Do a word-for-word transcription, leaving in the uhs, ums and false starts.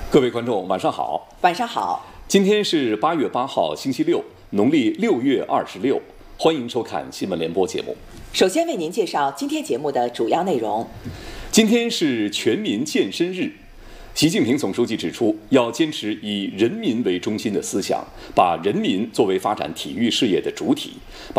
各位观众，晚上好。 晚上好。 今天是八月八号，星期六，农历六月二十六。欢迎收看新闻联播节目。 首先为您介绍今天节目的主要内容。 今天是全民健身日。习近平总书记指出，要坚持以人民为中心的思想，把人民作为发展体育事业的主体，把